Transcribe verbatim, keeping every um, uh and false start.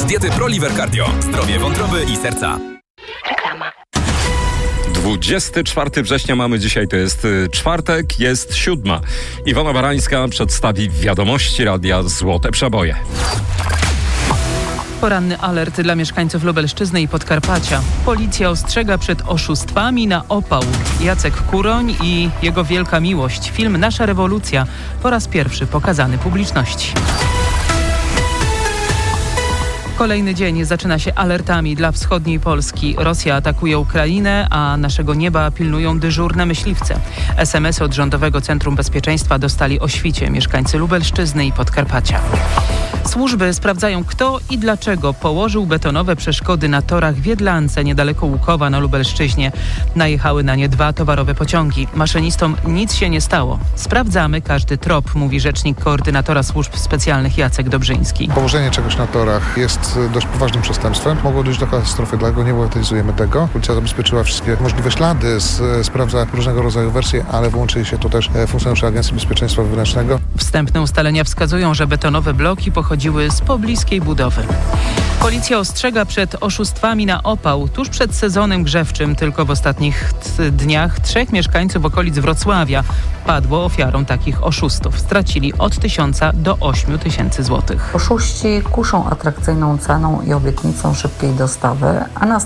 diety ProLiver Cardio. Zdrowie wątroby i serca. Reklama. dwudziestego czwartego września mamy dzisiaj, to jest czwartek, jest siódma. Iwona Barańska przedstawi wiadomości radia Złote Przeboje. Poranny alert dla mieszkańców Lubelszczyzny i Podkarpacia. Policja ostrzega przed oszustwami na opał. Jacek Kuroń i jego wielka miłość. Film Nasza rewolucja po raz pierwszy pokazany publiczności. Kolejny dzień zaczyna się alertami dla wschodniej Polski. Rosja atakuje Ukrainę, a naszego nieba pilnują dyżurne myśliwce. es em esy od Rządowego Centrum Bezpieczeństwa dostali o świcie mieszkańcy Lubelszczyzny i Podkarpacia. Służby sprawdzają, kto i dlaczego położył betonowe przeszkody na torach w Jedlance, niedaleko Łukowa na Lubelszczyźnie. Najechały na nie dwa towarowe pociągi. Maszynistom nic się nie stało. Sprawdzamy każdy trop, mówi rzecznik koordynatora służb specjalnych Jacek Dobrzyński. Położenie czegoś na torach jest dość poważnym przestępstwem. Mogło dojść do katastrofy, dlatego nie bagatelizujemy tego. Policja zabezpieczyła wszystkie możliwe ślady, sprawdza różnego rodzaju wersje, ale włączyli się tu też funkcjonariusze Agencji Bezpieczeństwa Wewnętrznego. Wstępne ustalenia wskazują, że betonowe bloki pochodziły z pobliskiej budowy. Policja ostrzega przed oszustwami na opał tuż przed sezonem grzewczym. Tylko w ostatnich t- dniach trzech mieszkańców okolic Wrocławia padło ofiarą takich oszustów. Stracili od tysiąca do ośmiu tysięcy złotych. Oszuści kuszą atrakcyjną ceną i obietnicą szybkiej dostawy, a następnie